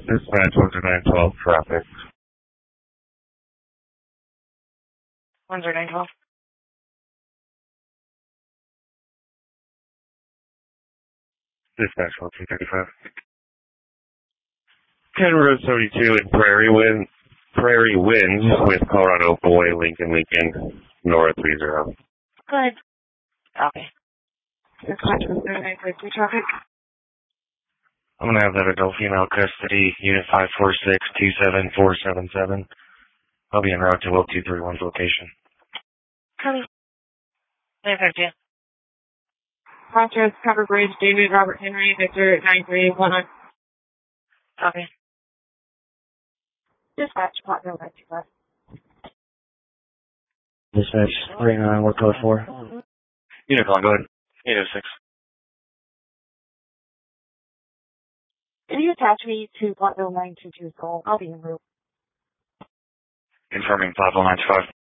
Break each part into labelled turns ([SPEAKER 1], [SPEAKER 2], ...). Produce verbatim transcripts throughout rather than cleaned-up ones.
[SPEAKER 1] Dispatch one zero nine twelve traffic.
[SPEAKER 2] one zero nine twelve.
[SPEAKER 1] Dispatch one two thirty-five. ten Road seventy-two in Prairie Wind, Prairie Winds with Colorado Boy, Lincoln, Lincoln, Nora three zero.
[SPEAKER 2] Good. Okay. Dispatch one zero nine five three traffic.
[SPEAKER 1] I'm going to have that adult female custody, unit five four six two seven four seven seven. I'll be en route to Will two three one's location.
[SPEAKER 2] Copy. nine five two. Crossroads, Cover Bridge, David, Robert Henry, Victor, nine three one nine. Copy. Dispatch, plot zero nine two five.
[SPEAKER 1] Dispatch, three nine, what code four? Unit one, go ahead. eight oh six.
[SPEAKER 2] Can you attach me to plot zero nine two two Soul? I'll be en route.
[SPEAKER 1] Confirming plot zero nine two five.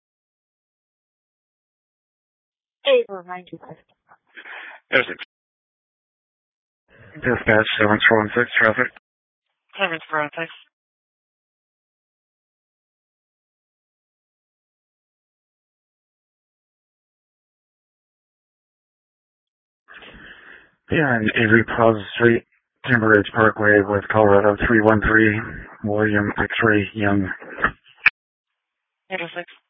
[SPEAKER 2] eight zero nine two five.
[SPEAKER 1] eight oh six. Dispatch, seven four one six, traffic.
[SPEAKER 2] seven four one six.
[SPEAKER 1] Yeah, Avery Plaza Street, Timber Ridge Parkway with Colorado three one three, William X-Ray Young.
[SPEAKER 2] eight oh six.